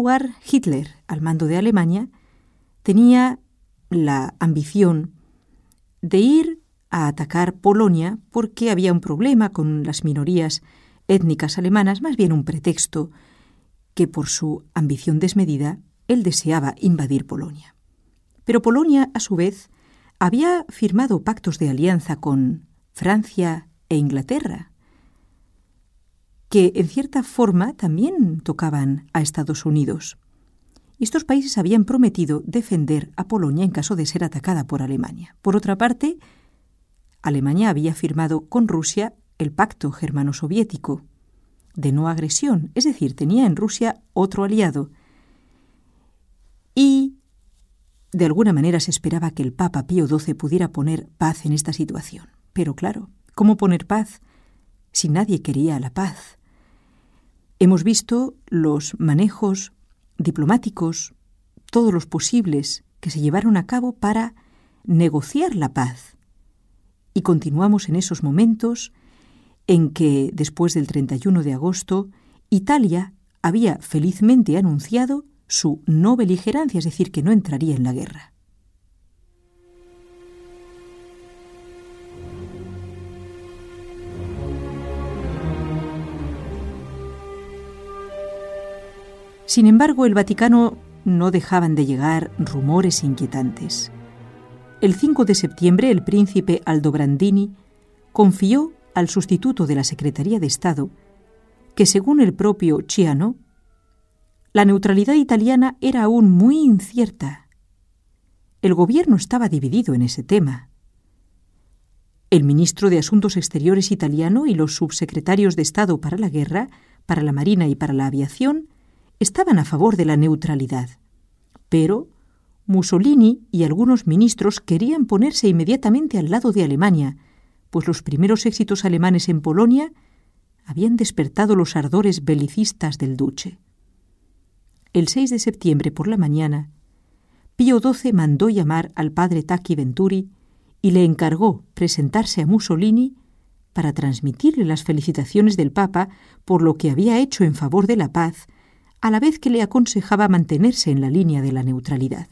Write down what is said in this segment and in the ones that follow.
lugar, Hitler, al mando de Alemania, tenía la ambición de ir a atacar Polonia porque había un problema con las minorías étnicas alemanas, más bien un pretexto que por su ambición desmedida él deseaba invadir Polonia. Pero Polonia, a su vez, había firmado pactos de alianza con Francia e Inglaterra, que en cierta forma también tocaban a Estados Unidos. Y estos países habían prometido defender a Polonia en caso de ser atacada por Alemania. Por otra parte, Alemania había firmado con Rusia el pacto germano-soviético de no agresión, es decir, tenía en Rusia otro aliado. Y de alguna manera se esperaba que el Papa Pío XII pudiera poner paz en esta situación. Pero claro, ¿cómo poner paz si nadie quería la paz? Hemos visto los manejos diplomáticos, todos los posibles, que se llevaron a cabo para negociar la paz. Y continuamos en esos momentos en que, después del 31 de agosto, Italia había felizmente anunciado su no beligerancia, es decir, que no entraría en la guerra. Sin embargo, el Vaticano no dejaban de llegar rumores inquietantes. El 5 de septiembre, el príncipe Aldobrandini confió al sustituto de la Secretaría de Estado que, según el propio Ciano, la neutralidad italiana era aún muy incierta. El gobierno estaba dividido en ese tema. El ministro de Asuntos Exteriores italiano y los subsecretarios de Estado para la Guerra, para la Marina y para la Aviación estaban a favor de la neutralidad, pero Mussolini y algunos ministros querían ponerse inmediatamente al lado de Alemania, pues los primeros éxitos alemanes en Polonia habían despertado los ardores belicistas del duce. El 6 de septiembre por la mañana, Pío XII mandó llamar al padre Tacchi Venturi y le encargó presentarse a Mussolini para transmitirle las felicitaciones del Papa por lo que había hecho en favor de la paz, a la vez que le aconsejaba mantenerse en la línea de la neutralidad.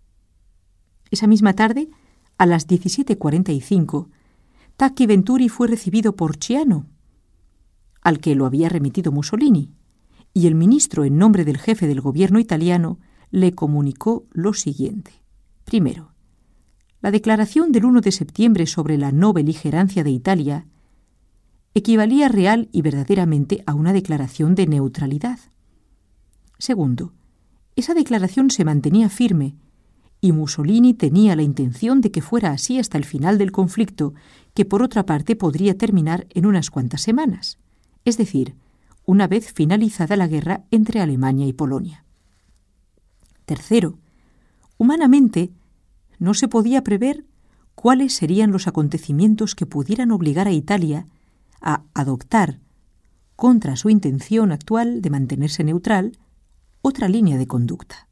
Esa misma tarde, a las 17:45, Tacchi Venturi fue recibido por Ciano, al que lo había remitido Mussolini, y el ministro, en nombre del jefe del gobierno italiano, le comunicó lo siguiente. Primero, la declaración del 1 de septiembre sobre la no beligerancia de Italia equivalía real y verdaderamente a una declaración de neutralidad. Segundo, esa declaración se mantenía firme y Mussolini tenía la intención de que fuera así hasta el final del conflicto, que por otra parte podría terminar en unas cuantas semanas, es decir, una vez finalizada la guerra entre Alemania y Polonia. Tercero, humanamente no se podía prever cuáles serían los acontecimientos que pudieran obligar a Italia a adoptar, contra su intención actual de mantenerse neutral, otra línea de conducta.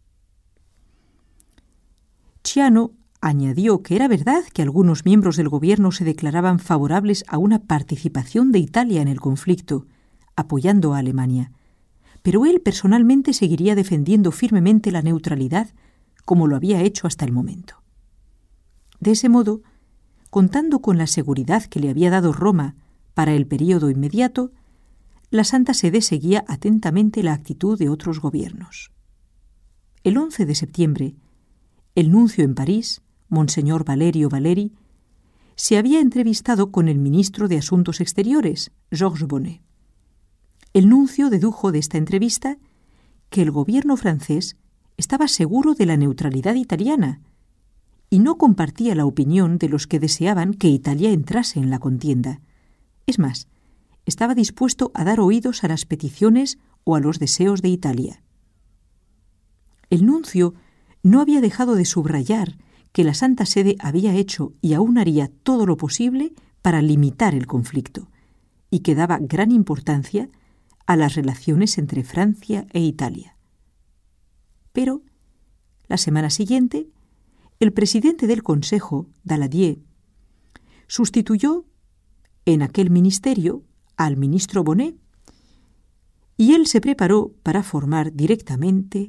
Ciano añadió que era verdad que algunos miembros del gobierno se declaraban favorables a una participación de Italia en el conflicto, apoyando a Alemania, pero él personalmente seguiría defendiendo firmemente la neutralidad como lo había hecho hasta el momento. De ese modo, contando con la seguridad que le había dado Roma para el período inmediato, la Santa Sede seguía atentamente la actitud de otros gobiernos. El 11 de septiembre, el nuncio en París, Monseñor Valerio Valeri, se había entrevistado con el ministro de Asuntos Exteriores, Georges Bonnet. El nuncio dedujo de esta entrevista que el gobierno francés estaba seguro de la neutralidad italiana y no compartía la opinión de los que deseaban que Italia entrase en la contienda. Es más, estaba dispuesto a dar oídos a las peticiones o a los deseos de Italia. El nuncio no había dejado de subrayar que la Santa Sede había hecho y aún haría todo lo posible para limitar el conflicto, y que daba gran importancia a las relaciones entre Francia e Italia. Pero, la semana siguiente, el presidente del Consejo, Daladier, sustituyó en aquel ministerio al ministro Bonnet, y él se preparó para formar directamente